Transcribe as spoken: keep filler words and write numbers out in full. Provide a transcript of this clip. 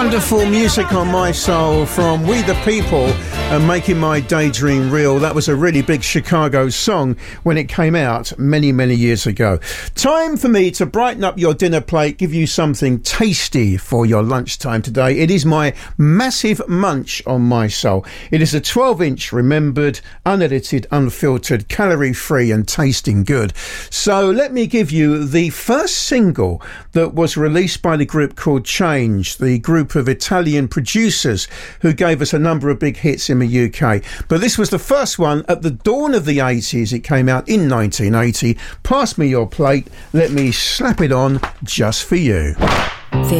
Wonderful music on My Soul from We the People and Making My Daydream Real. That was a really big Chicago song when it came out many, many years ago. Time for me to brighten up your dinner plate, give you something tasty for your lunchtime today. It is my massive munch on My Soul. It is a twelve inch remembered, unedited, unfiltered, calorie free and tasting good. So let me give you the first single that was released by the group called Change, the group of Italian producers who gave us a number of big hits in the U K. But this was the first one at the dawn of the eighties. It came out in nineteen eighty. Pass me your plate. Let me slap it on just for you.